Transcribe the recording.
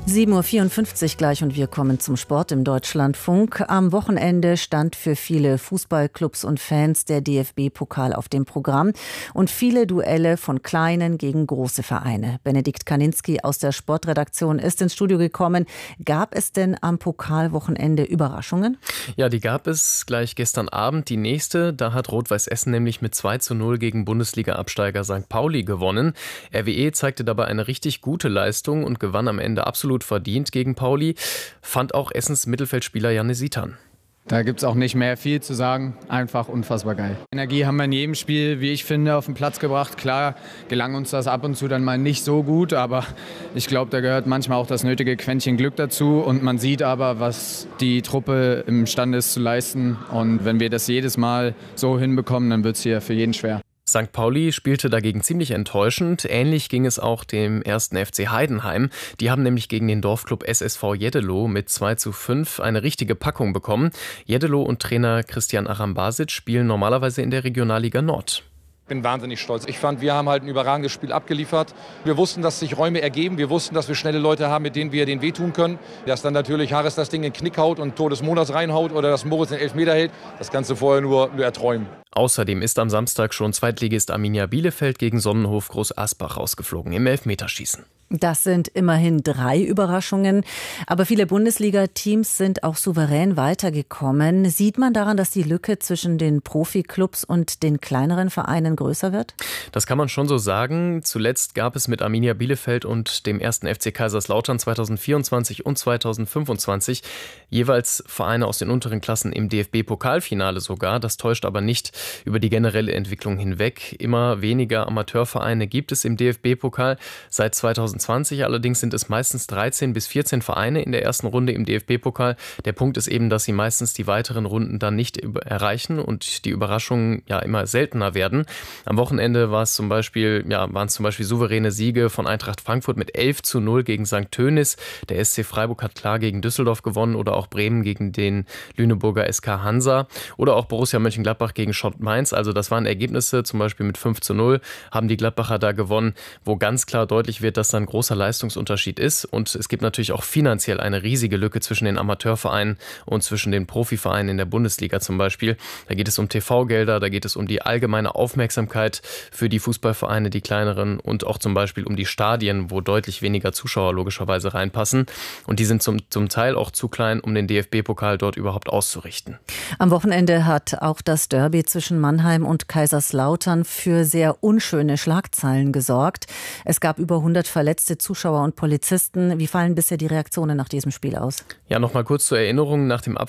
7:54 Uhr gleich und wir kommen zum Sport im Deutschlandfunk. Am Wochenende stand für viele Fußballclubs und Fans der DFB-Pokal auf dem Programm und viele Duelle von kleinen gegen große Vereine. Benedikt Kaninski aus der Sportredaktion ist ins Studio gekommen. Gab es denn am Pokalwochenende Überraschungen? Ja, die gab es gleich gestern Abend. Die nächste, da hat Rot-Weiß Essen nämlich mit 2:0 gegen Bundesliga-Absteiger St. Pauli gewonnen. RWE zeigte dabei eine richtig gute Leistung und gewann am Ende absolut verdient gegen Pauli, fand auch Essens Mittelfeldspieler Janne Sitan. Da gibt es auch nicht mehr viel zu sagen. Einfach unfassbar geil. Energie haben wir in jedem Spiel, wie ich finde, auf den Platz gebracht. Klar gelang uns das ab und zu dann mal nicht so gut, aber ich glaube, da gehört manchmal auch das nötige Quäntchen Glück dazu. Und man sieht aber, was die Truppe imstande ist zu leisten. Und wenn wir das jedes Mal so hinbekommen, dann wird es hier für jeden schwer. St. Pauli spielte dagegen ziemlich enttäuschend. Ähnlich ging es auch dem 1. FC Heidenheim. Die haben nämlich gegen den Dorfclub SSV Jeddelo mit 2:5 eine richtige Packung bekommen. Jeddelo und Trainer Christian Arambasic spielen normalerweise in der Regionalliga Nord. Ich bin wahnsinnig stolz. Ich fand, wir haben halt ein überragendes Spiel abgeliefert. Wir wussten, dass sich Räume ergeben. Wir wussten, dass wir schnelle Leute haben, mit denen wir denen wehtun können. Dass dann natürlich Harris das Ding in den Knick haut und Tor des Monats reinhaut oder dass Moritz den Elfmeter hält, das kannst du vorher nur erträumen. Außerdem ist am Samstag schon Zweitligist Arminia Bielefeld gegen Sonnenhof Groß Asbach rausgeflogen im Elfmeterschießen. Das sind immerhin 3 Überraschungen. Aber viele Bundesliga-Teams sind auch souverän weitergekommen. Sieht man daran, dass die Lücke zwischen den Profiklubs und den kleineren Vereinen größer wird? Das kann man schon so sagen. Zuletzt gab es mit Arminia Bielefeld und dem 1. FC Kaiserslautern 2024 und 2025 jeweils Vereine aus den unteren Klassen im DFB-Pokalfinale sogar. Das täuscht aber nicht über die generelle Entwicklung hinweg. Immer weniger Amateurvereine gibt es im DFB-Pokal. Seit 2020 allerdings sind es meistens 13 bis 14 Vereine in der ersten Runde im DFB-Pokal. Der Punkt ist eben, dass sie meistens die weiteren Runden dann nicht erreichen und die Überraschungen ja immer seltener werden. Am Wochenende waren es zum Beispiel souveräne Siege von Eintracht Frankfurt mit 11:0 gegen St. Tönnies. Der SC Freiburg hat klar gegen Düsseldorf gewonnen oder auch Bremen gegen den Lüneburger SK Hansa oder auch Borussia Mönchengladbach gegen Schott Mainz. Also das waren Ergebnisse, zum Beispiel mit 5:0 haben die Gladbacher da gewonnen, wo ganz klar deutlich wird, dass ein großer Leistungsunterschied ist und es gibt natürlich auch finanziell eine riesige Lücke zwischen den Amateurvereinen und zwischen den Profivereinen in der Bundesliga zum Beispiel. Da geht es um TV-Gelder, da geht es um die allgemeine Aufmerksamkeit für die Fußballvereine, die kleineren und auch zum Beispiel um die Stadien, wo deutlich weniger Zuschauer logischerweise reinpassen und die sind zum Teil auch zu klein, um den DFB-Pokal dort überhaupt auszurichten. Am Wochenende hat auch das Derby zwischen Mannheim und Kaiserslautern für sehr unschöne Schlagzeilen gesorgt. Es gab über 100 verletzte Zuschauer und Polizisten. Wie fallen bisher die Reaktionen nach diesem Spiel aus? Ja, nochmal kurz zur Erinnerung. Nach dem